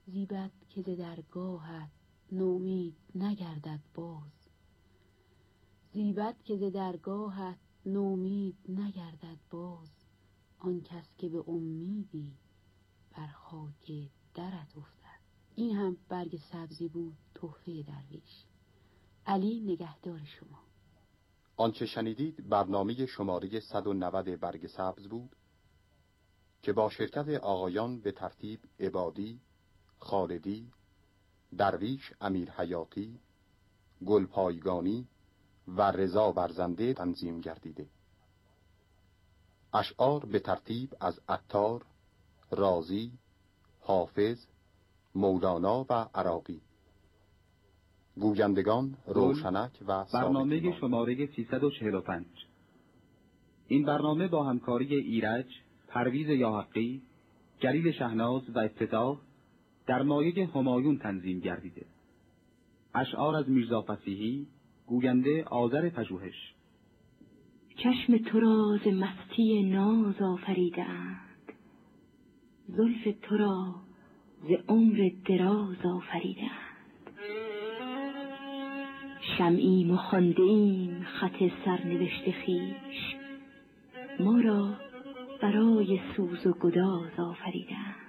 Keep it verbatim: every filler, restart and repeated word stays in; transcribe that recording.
زیبد که ز درگاهت نومید نگردد باز. زیبد که ز درگاهت نومید نگردد باز. آن کس که به امیدی بر خاک درت افتد. این هم برگ سبزی بود تحفه درویش. علی نگهدار شما. آنچه شنیدید برنامه شماره صد و نود برگ سبز بود که با شرکت آقایان به ترتیب عبادی، خالدی، درویش امیر حیاتی، گلپایگانی و رضا برزنده تنظیم گردیده. اشعار به ترتیب از عطار، رازی، حافظ، مولانا و عراقی. گویندگان روشنک و برنامه شماره سیصد و چهل و پنج. این برنامه با همکاری ایرج، پرویز یاحقی، جلیل شهناز و افتتاح در مایه همایون تنظیم گردیده. اشعار از میرزا فصیحی، گوینده آذر پژوهش. چشم تو را ز مستی ناز آفریدند، زلف تو را ز عمر دراز آفریدند. شمعیم و خوانده ایم خط سرنوشت خویش، ما را برای سوز و گداز آفریدند.